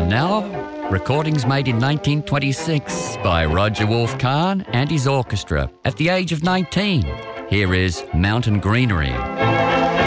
And now, recordings made in 1926 by Roger Wolf Kahn and his orchestra at the age of 19. Here is Mountain Greenery.